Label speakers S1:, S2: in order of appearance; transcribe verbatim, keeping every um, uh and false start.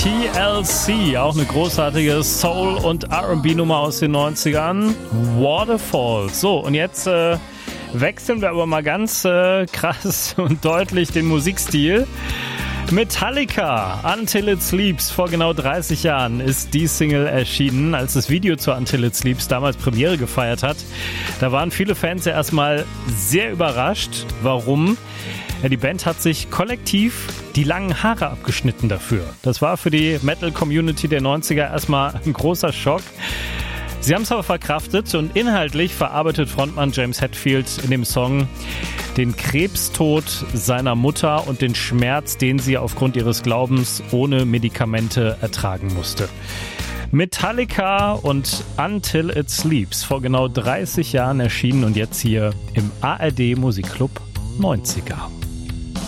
S1: T L C, auch eine großartige Soul- und R and B-Nummer aus den neunzigern. Waterfall. So, und jetzt äh, wechseln wir aber mal ganz äh, krass und deutlich den Musikstil. Metallica, Until It Sleeps. Vor genau dreißig Jahren ist die Single erschienen, als das Video zu Until It Sleeps damals Premiere gefeiert hat. Da waren viele Fans ja erstmal sehr überrascht. Warum? Ja, die Band hat sich kollektiv die langen Haare abgeschnitten dafür. Das war für die Metal-Community der neunziger erstmal ein großer Schock. Sie haben es aber verkraftet und inhaltlich verarbeitet Frontmann James Hetfield in dem Song den Krebstod seiner Mutter und den Schmerz, den sie aufgrund ihres Glaubens ohne Medikamente ertragen musste. Metallica und Until It Sleeps, vor genau dreißig Jahren erschienen und jetzt hier im A R D Musikclub neunziger.